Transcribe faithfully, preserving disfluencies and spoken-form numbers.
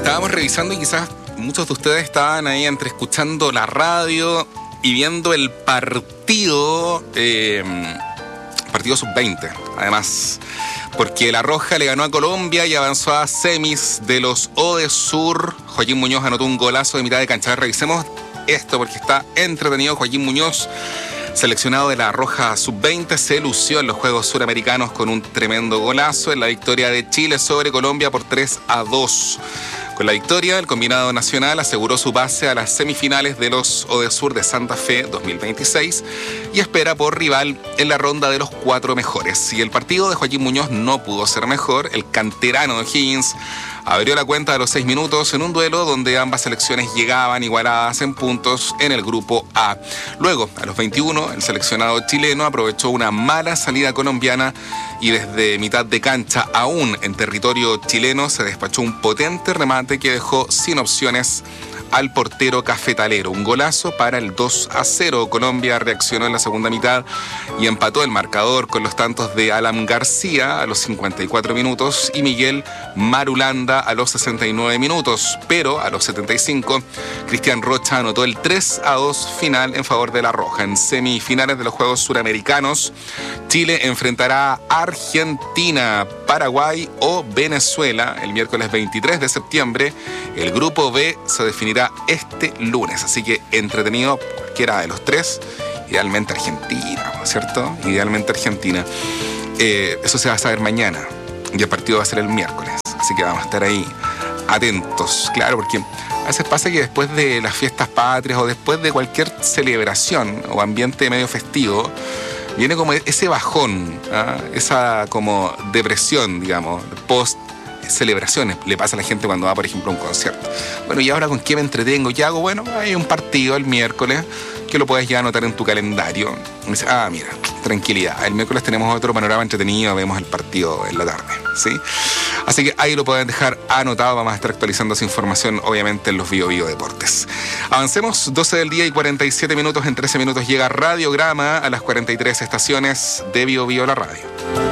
estábamos revisando y quizás muchos de ustedes estaban ahí entre escuchando la radio y viendo el partido, eh, partido sub veinte, además, porque La Roja le ganó a Colombia y avanzó a semis de los Odesur. Joaquín Muñoz anotó un golazo de mitad de cancha. Revisemos esto porque está entretenido. Joaquín Muñoz, seleccionado de La Roja sub veinte, se lució en los Juegos Suramericanos con un tremendo golazo en la victoria de Chile sobre Colombia por tres a dos. Con la victoria, el combinado nacional aseguró su pase a las semifinales de los Odesur de Santa Fe dos mil veintiséis y espera por rival en la ronda de los cuatro mejores. Y el partido de Joaquín Muñoz no pudo ser mejor. El canterano de O'Higgins abrió la cuenta a los seis minutos en un duelo donde ambas selecciones llegaban igualadas en puntos en el grupo A. Luego, a los veintiuno, el seleccionado chileno aprovechó una mala salida colombiana y desde mitad de cancha, aún en territorio chileno, se despachó un potente remate que dejó sin opciones al portero cafetalero. Un golazo para el dos a cero. Colombia reaccionó en la segunda mitad y empató el marcador con los tantos de Alan García a los cincuenta y cuatro minutos y Miguel Marulanda a los sesenta y nueve minutos. Pero a los setenta y cinco, Cristian Rocha anotó el tres a dos final en favor de La Roja. En semifinales de los Juegos Suramericanos, Chile enfrentará a Argentina, Paraguay o Venezuela el miércoles veintitrés de septiembre. El grupo B se definirá este lunes, así que entretenido cualquiera de los tres, idealmente Argentina, ¿cierto? Idealmente Argentina. Eh, eso se va a saber mañana y el partido va a ser el miércoles, así que vamos a estar ahí atentos, claro, porque a veces pasa que después de las fiestas patrias o después de cualquier celebración o ambiente medio festivo, viene como ese bajón, ¿eh? Esa como depresión, digamos, post celebraciones. Le pasa a la gente cuando va, por ejemplo, a un concierto. Bueno, ¿y ahora con qué me entretengo? ¿Qué hago? Bueno, hay un partido el miércoles que lo puedes ya anotar en tu calendario. Y dices, ah, mira, tranquilidad. El miércoles tenemos otro panorama entretenido, vemos el partido en la tarde, ¿sí? Así que ahí lo pueden dejar anotado. Vamos a estar actualizando esa información, obviamente, en los Bio Bio Deportes. Avancemos, doce del día y cuarenta y siete minutos. En trece minutos llega Radiograma a las cuarenta y tres estaciones de Bio Bio la radio.